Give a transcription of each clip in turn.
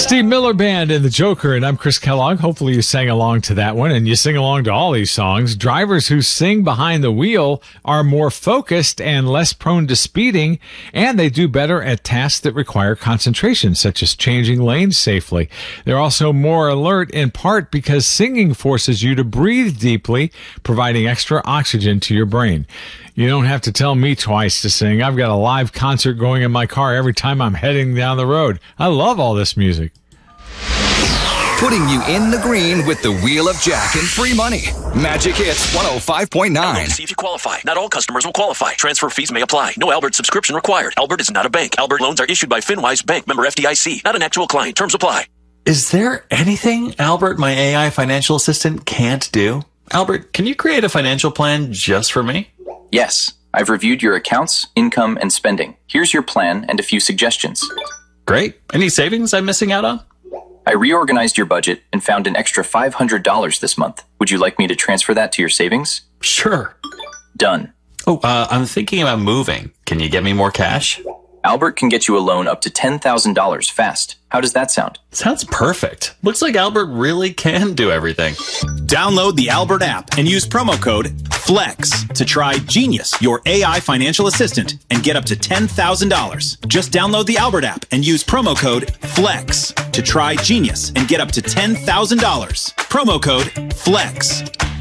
Steve Miller Band and the Joker, and I'm Chris Kellogg. Hopefully you sang along to that one, and you sing along to all these songs. Drivers who sing behind the wheel are more focused and less prone to speeding, and they do better at tasks that require concentration, such as changing lanes safely. They're also more alert in part because singing forces you to breathe deeply, providing extra oxygen to your brain. You don't have to tell me twice to sing. I've got a live concert going in my car every time I'm heading down the road. I love all this music. Putting you in the green with the Wheel of Jack and free money. Magic Hits 105.9. See if you qualify. Not all customers will qualify. Transfer fees may apply. No Albert subscription required. Albert is not a bank. Albert loans are issued by FinWise Bank, member FDIC. Not an actual client. Terms apply. Is there anything Albert, my AI financial assistant, can't do? Albert, can you create a financial plan just for me? Yes, I've reviewed your accounts, income, and spending. Here's your plan and a few suggestions. Great. Any savings I'm missing out on? I reorganized your budget and found an extra $500 this month. Would you like me to transfer that to your savings? Sure. Done. Oh, I'm thinking about moving. Can you get me more cash? Albert can get you a loan up to $10,000 fast. How does that sound? Sounds perfect. Looks like Albert really can do everything. Download the Albert app and use promo code FLEX to try Genius, your AI financial assistant, and get up to $10,000. Just download the Albert app and use promo code FLEX to try Genius and get up to $10,000. Promo code FLEX.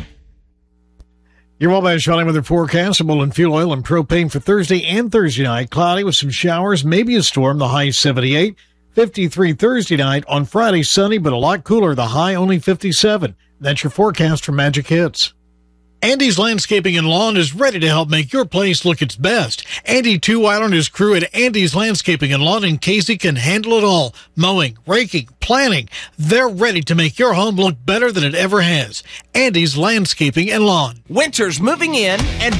Your Wabash Valley weather forecast, and fuel oil and propane for Thursday and Thursday night. Cloudy with some showers, maybe a storm, the high 78. 53 Thursday night. On Friday, sunny, but a lot cooler, the high only 57. That's your forecast for Magic Hits. Andy's Landscaping and Lawn is ready to help make your place look its best. Andy Two-White and his crew at Andy's Landscaping and Lawn in Casey can handle it all. Mowing, raking, planting. They're ready to make your home look better than it ever has. Andy's Landscaping and Lawn. Winter's moving in, and